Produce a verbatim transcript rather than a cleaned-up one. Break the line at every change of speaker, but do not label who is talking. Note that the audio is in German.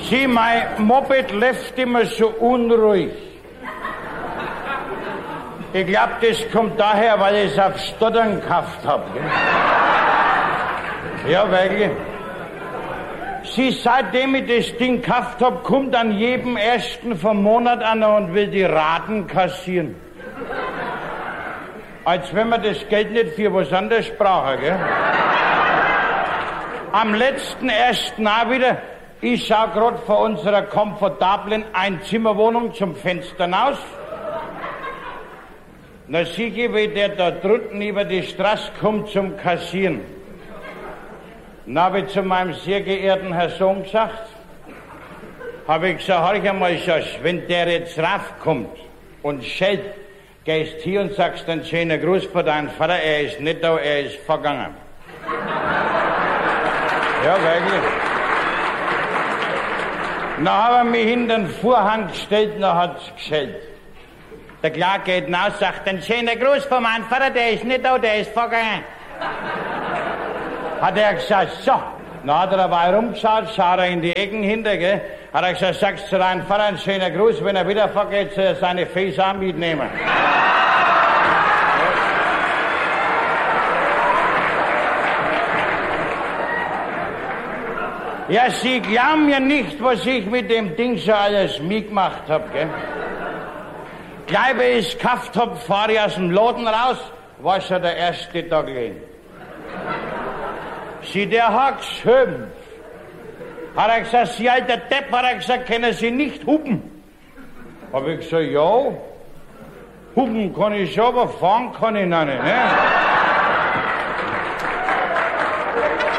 Sie, mein Moped läuft immer so unruhig. Ich glaub, das kommt daher, weil ich es auf Stottern gekauft hab. Ja, wirklich. Sie, seitdem ich das Ding gekauft hab, kommt an jedem ersten vom Monat einer und will die Raten kassieren. Als wenn man das Geld nicht für was anderes brauche, gell? Am letzten ersten auch wieder, ich schau grad vor unserer komfortablen Einzimmerwohnung zum Fenster raus. Na, sieh ich, wie der da drunten über die Straße kommt zum Kassieren. Na, hab ich zu meinem sehr geehrten Herrn Sohn gesagt, hab ich gesagt, horch einmal, Schorsch, wenn der jetzt raufkommt und schellt, gehst hier und sagst einen schönen Gruß für deinen Vater, er ist nicht da, er ist vergangen. Ja, wirklich. Na, hat er mich hinter den Vorhang gestellt, na hat's geschellt. Der Klar geht hinaus, sagt, ein schöner Gruß von meinem Vater, der ist nicht da, der ist vergangen. Hat er gesagt, so. Na hat er dabei rumgeschaut, schaut er in die Ecken hinter, gell. Hat er gesagt, sagst zu deinem Vater ein schöner Gruß, wenn er wieder vergeht, soll er seine Füße auch mitnehmen. Ja, Sie glauben ja nicht, was ich mit dem Ding so alles mitgemacht hab, gell. Gleich, wie ich's gekauft hab, fahr ich aus dem Laden raus, war schon der erste Tag gehen. Sie, der hat geschimpft. Hat er gesagt, Sie alter Depp, hat er gesagt, können Sie nicht hupen? Hab ich gesagt, ja, hupen kann ich schon, aber fahren kann ich noch nicht, ne?